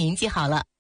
您记好了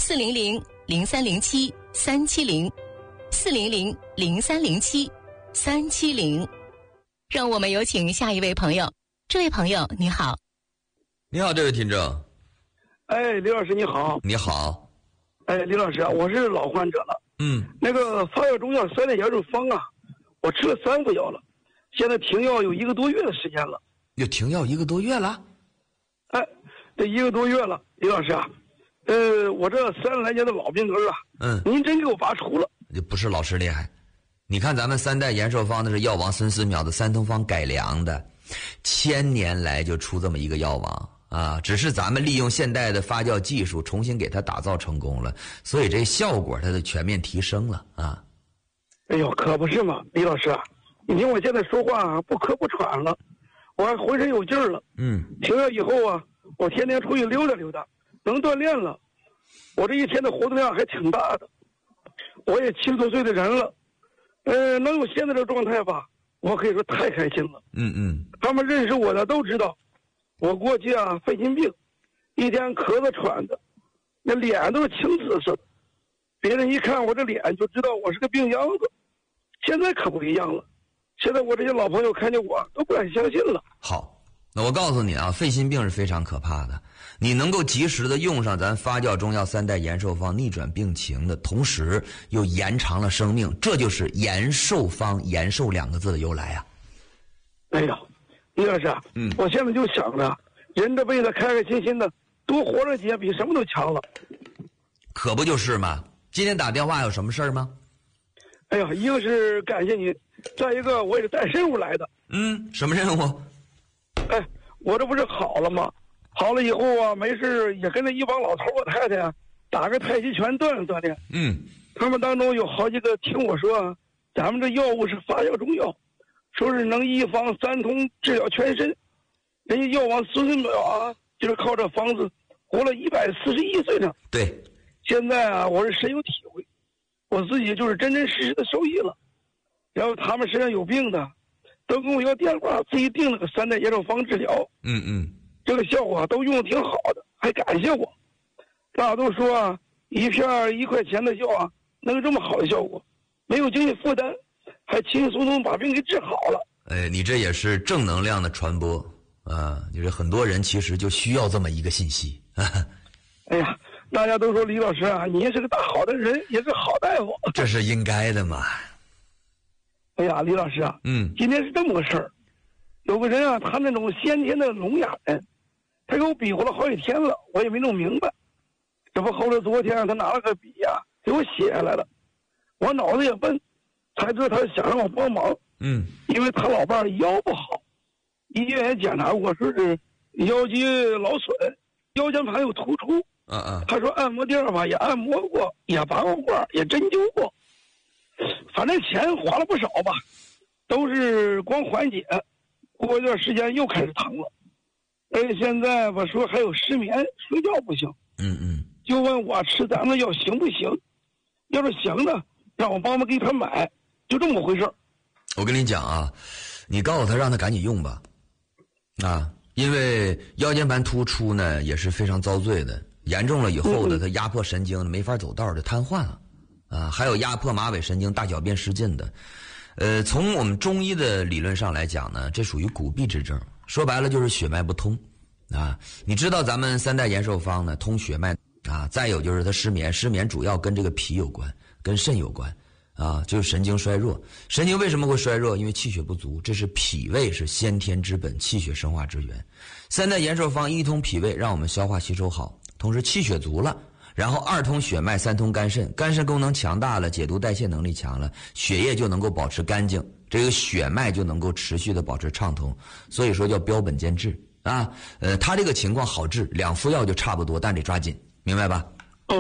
，400-0307-370，400-0307-370。让我们有请下一位朋友。这位朋友你好。 你好，这位听众。 哎，李老师你好。 你好。 哎，李老师啊，我是老患者了。那个发药中药3代研究方啊，我吃了3副药了，现在停药有1个多月的时间了。 又停药1个多月了？ 哎，这1个多月了，李老师啊，我这30来年的老病根啊，您真给我拔除了。 不是老师厉害，你看咱们3代延寿方那是药王孙思邈的三通方改良的，1000年来就出这么一个药王啊，只是咱们利用现代的发酵技术重新给它打造成功了，所以这效果它的全面提升了啊。 哎呦，可不是嘛，李老师啊，你听我现在说话啊，不咳不喘了，我还浑身有劲儿了。停药以后啊，我天天出去溜达溜达，能锻炼了，我这一天的活动量还挺大的。我也70多岁的人了，能有现在这个状态吧，我可以说太开心了。他们认识我的都知道，我过去啊肺心病，一天咳嗽喘的，那脸都是青紫色的，别人一看我这脸就知道我是个病秧子。现在可不一样了，现在我这些老朋友看见我都不敢相信了。 好，那我告诉你啊，肺心病是非常可怕的，你能够及时的用上咱发酵中药3代延寿方，逆转病情的同时又延长了生命，这就是延寿方，延寿2个字的由来啊。 哎呀，李老师啊，我现在就想着，人这辈子开开心心的，多活着几年比什么都强了。 可不就是吗？今天打电话有什么事儿吗？ 哎呀，一个是感谢你，再一个我也是带任务来的。 什么任务？ 哎，我这不是好了吗？好了以后啊，没事也跟着一帮老头老太太啊，打个太极拳锻炼锻炼。他们当中有好几个听我说，咱们这药物是发酵中药，说是能一方3通治疗全身。人家药王孙思邈啊，就是靠这方子活了141岁呢。 对， 现在啊，我是深有体会，我自己就是真真实实的受益了。然后他们身上有病的，都跟我要电话，自己订了个3代延寿方治疗。这个效果都用的挺好的，还感谢我。大家都说啊，一片1块钱的药啊，能有这么好的效果，没有经济负担，还轻轻松松把病给治好了。 你这也是正能量的传播啊！就是很多人其实就需要这么一个信息。 哎呀，大家都说李老师啊，你也是个大好的人，也是好大夫。 这是应该的嘛。 哎呀，李老师啊，今天是这么个事儿，有个人啊，他那种先天的聋哑人，他给我比划了好几天了，我也没弄明白。这不后来昨天他拿了个笔呀，给我写下来了。我脑子也笨，才知道他想让我帮忙。因为他老伴儿腰不好，医院也检查过，说是腰肌劳损，腰间盘有突出。他说按摩垫吧也按摩过，也拔过罐，也针灸过，反正钱花了不少吧，都是光缓解。过一段时间又开始疼了，而且现在吧说还有失眠，睡觉不行。就问我吃咱们药行不行？要是行呢，让我帮忙给他买，就这么回事。 我跟你讲啊，你告诉他让他赶紧用吧，因为腰间盘突出呢也是非常遭罪的，严重了以后呢，他压迫神经没法走道，就瘫痪了还有压迫马尾神经、大小便失禁的。从我们中医的理论上来讲呢，这属于骨痹之症，说白了就是血脉不通你知道咱们3代延寿方呢通血脉再有就是他失眠，失眠主要跟这个脾有关，跟肾有关就是神经衰弱。神经为什么会衰弱？因为气血不足，这是脾胃是先天之本，气血生化之源。3代延寿方一通脾胃，让我们消化吸收好，同时气血足了，然后2通血脉，3通肝肾，肝肾功能强大了，解毒代谢能力强了，血液就能够保持干净，这个血脉就能够持续的保持畅通，所以说叫标本兼治他这个情况好治，2副药就差不多，但得抓紧，明白吧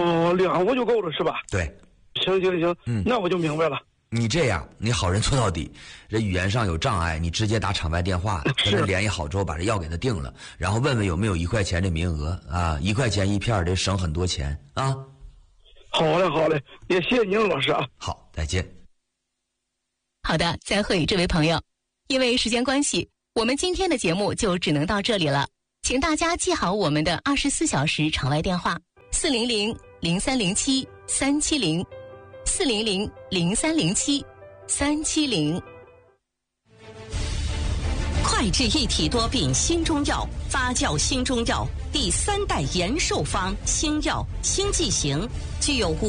？2副就够了是吧？ 对。 行，那我就明白了。 你这样，你好人做到底，这语言上有障碍，你直接打场外电话跟他联系好之后，把这药给他定了，然后问问有没有1块钱的名额1块钱1片，得省很多钱好嘞，也谢谢您了，老师啊。 好，再见。 好的，再会，这位朋友。因为时间关系，我们今天的节目就只能到这里了，请大家记好我们的24小时场外电话 400-0307-370，400-0307-370。 快治一体多病新中药，发酵新中药第3代延寿方新药新剂型，具有